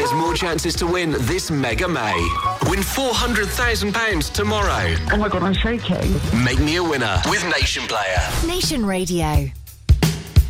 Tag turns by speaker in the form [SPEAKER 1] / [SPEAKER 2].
[SPEAKER 1] There's more chances to win this Mega May. Win £400,000 tomorrow.
[SPEAKER 2] Oh my God, I'm shaking.
[SPEAKER 1] Make me a winner with Nation Player.
[SPEAKER 3] Nation Radio.